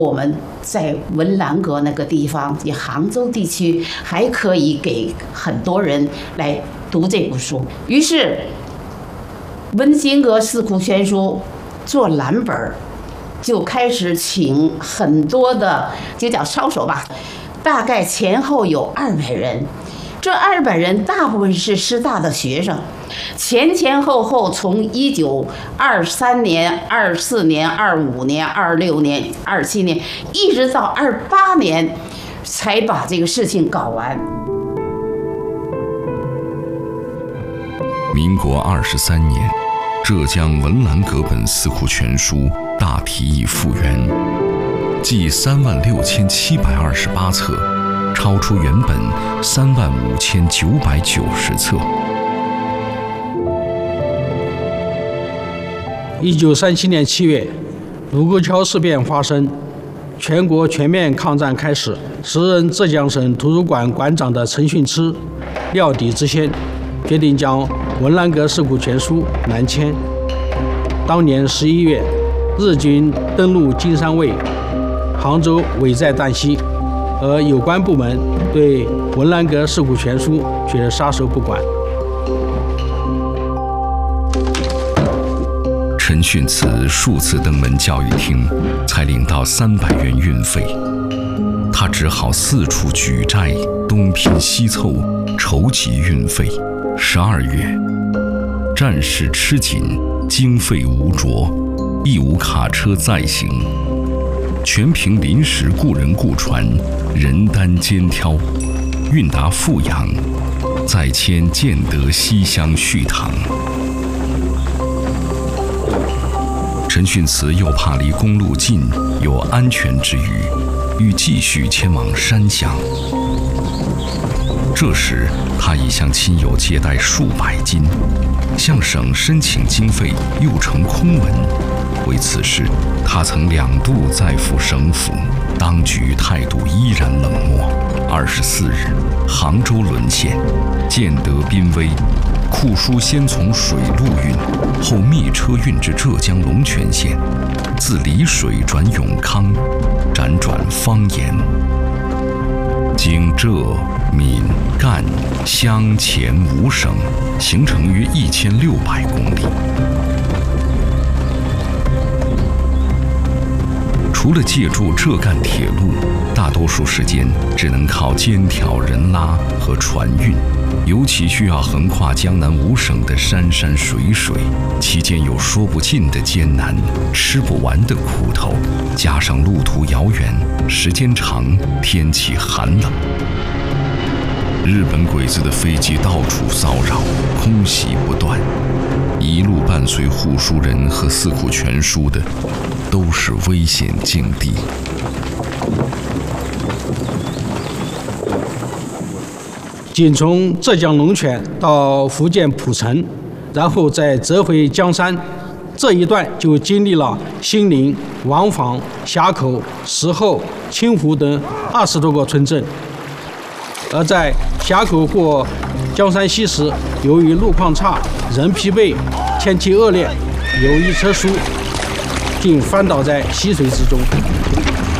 我们在文澜阁那个地方，也杭州地区还可以给很多人来读这部书。于是，文津阁四库全书做蓝本，就开始请很多的就叫抄手吧，大概前后有200人。这200人大部分是师大的学生，前后从1923年、24年、25年、26年、27年，一直到28年，才把这个事情搞完。 民国23年，浙江文澜阁本四库全书大体已复原，计36728册。超出原本35990册。 1937年7月，卢沟桥事变发生，全国全面抗战开始。时任浙江省图书馆馆长的陈训之料敌之先，决定将文澜阁四库全书南迁。当年11月，日军登陆金山卫，杭州危在旦夕。而有关部门对文澜阁四库全书却撒手不管。 陈训慈数次登门教育厅，才领到300元运费，他只好四处举债，东拼西凑，筹集运费。12月，战事吃紧，经费无着，亦无卡车载行，全凭临时雇人雇船，人担肩挑，运达富阳，再迁建德西乡续堂。陈训慈又怕离公路近有安全之虞，欲继续迁往山乡。这时他已向亲友借贷数百金，向省申请经费又成空文。为此事，他曾2度再赴省府，当局态度依然冷漠。24日，杭州沦陷，建德濒危，库书先从水路运，后密车运至浙江龙泉县，自丽水转永康，辗转方言，经浙、闽、赣、湘、黔5省，行程约1600公里。除了借助浙赣铁路，大多数时间只能靠肩挑、人拉和船运，尤其需要横跨江南5省的山山水水，期间有说不尽的艰难，吃不完的苦头，加上路途遥远，时间长，天气寒冷，日本鬼子的飞机到处骚扰，空袭不断，一路伴随护书人和四库全书的都是危险境地。 仅从浙江龙泉到福建浦城，然后再折回江山，这一段就经历了兴宁、王坊、峡口、石后、清湖等20多个村镇。而在峡口过江山西时，由于路况差、人疲惫、天气恶劣，有一车书竟翻倒在溪水之中。